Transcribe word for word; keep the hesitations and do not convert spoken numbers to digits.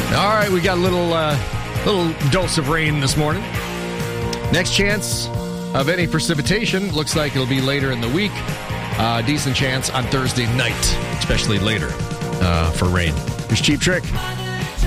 All right, we got a little, uh, little dose of rain this morning. Next chance of any precipitation looks like it'll be later in the week. Uh, decent chance on Thursday night, especially later uh, for rain. Here's Cheap Trick.